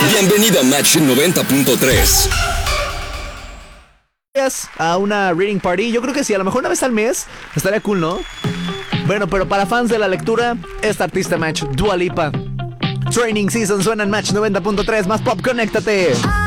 Bienvenido a Match 90.3. A una reading party, yo creo que sí, a lo mejor una vez al mes estaría cool, ¿no? Bueno, pero para fans de la lectura, esta artista Match, Dua Lipa. Training Season suena en Match 90.3, más pop, conéctate.